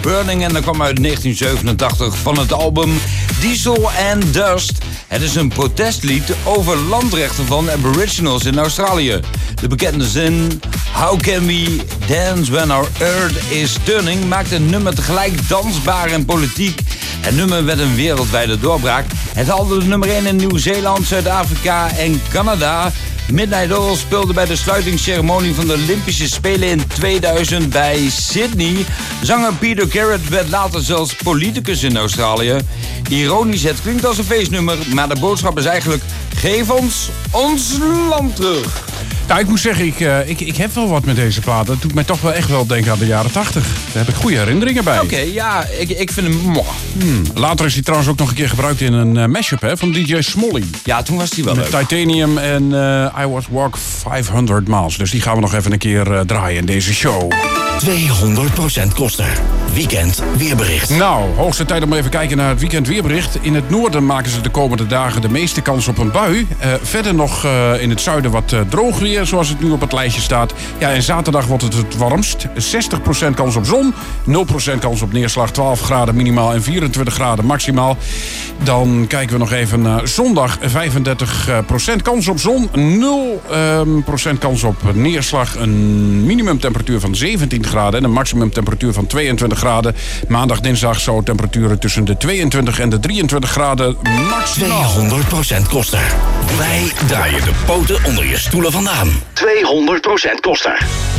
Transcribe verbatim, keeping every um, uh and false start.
Burning en dat kwam uit negentien zevenentachtig van het album Diesel and Dust. Het is een protestlied over landrechten van aboriginals in Australië. De bekende zin How can we dance when our earth is turning maakt het nummer tegelijk dansbaar en politiek. Het nummer werd een wereldwijde doorbraak. Het haalde de nummer één in Nieuw-Zeeland, Zuid-Afrika en Canada. Midnight Oil speelde bij de sluitingsceremonie van de Olympische Spelen in tweeduizend bij Sydney. Zanger Peter Garrett werd later zelfs politicus in Australië. Ironisch, het klinkt als een feestnummer, maar de boodschap is eigenlijk: geef ons ons land terug. Nou, ik moet zeggen, ik, uh, ik, ik heb wel wat met deze plaat. Dat doet mij toch wel echt wel denken aan de jaren tachtig. Daar heb ik goede herinneringen bij. Oké, okay, ja, ik, ik vind hem mooi. Hmm. Later is hij trouwens ook nog een keer gebruikt in een uh, mashup hè, van D J Smolly. Ja, toen was hij wel met leuk. Titanium en uh, I Was Walk vijfhonderd miles. Dus die gaan we nog even een keer uh, draaien in deze show. tweehonderd procent kosten. Weekend weerbericht. Nou, hoogste tijd om even kijken naar het weekend weerbericht. In het noorden maken ze de komende dagen de meeste kans op een bui. Uh, verder nog uh, in het zuiden wat uh, droog weer, zoals het nu op het lijstje staat. Ja, en zaterdag wordt het het warmst. zestig procent kans op zon, nul procent kans op neerslag, twaalf graden minimaal en vierentwintig graden maximaal. Dan kijken we nog even naar zondag, vijfendertig procent kans op zon, nul procent kans op neerslag, een minimumtemperatuur van zeventien graden en een maximumtemperatuur van tweeëntwintig graden. Maandag, dinsdag zo temperaturen tussen de tweeëntwintig en de drieëntwintig graden maximaal. tweehonderd procent kosten. Wij draaien de poten onder je stoelen vandaan. tweehonderd procent kosten.